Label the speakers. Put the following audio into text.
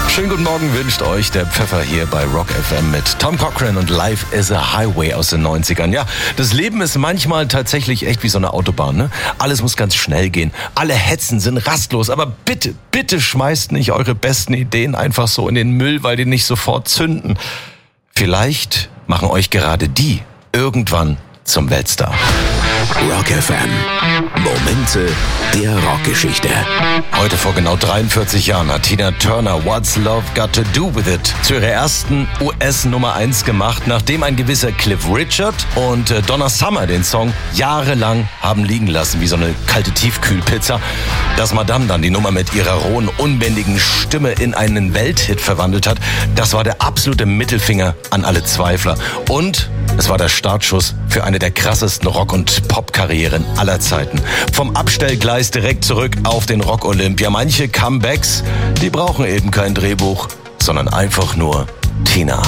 Speaker 1: Schönen guten Morgen wünscht euch der Pfeffer hier bei Rock FM mit Tom Cochrane und Life is a Highway aus den 90ern. Ja, das Leben ist manchmal tatsächlich echt wie so eine Autobahn, ne? Alles muss ganz schnell gehen. Alle hetzen, sind rastlos. Aber bitte, bitte schmeißt nicht eure besten Ideen einfach so in den Müll, weil die nicht sofort zünden. Vielleicht machen euch gerade die irgendwann zum Weltstar.
Speaker 2: Rock FM. Momente der Rockgeschichte.
Speaker 1: Heute vor genau 43 Jahren hat Tina Turner What's Love Got to Do With It zu ihrer ersten US-Nummer 1 gemacht, nachdem ein gewisser Cliff Richard und Donna Summer den Song jahrelang haben liegen lassen, wie so eine kalte Tiefkühlpizza. Dass Madame dann die Nummer mit ihrer rohen, unbändigen Stimme in einen Welthit verwandelt hat, das war der absolute Mittelfinger an alle Zweifler. Und es war der Startschuss für eine der krassesten Rock- und Pop-Karrieren aller Zeiten. Vom Abstellgleis direkt zurück auf den Rock Olympia. Manche Comebacks, die brauchen eben kein Drehbuch, sondern einfach nur Tina.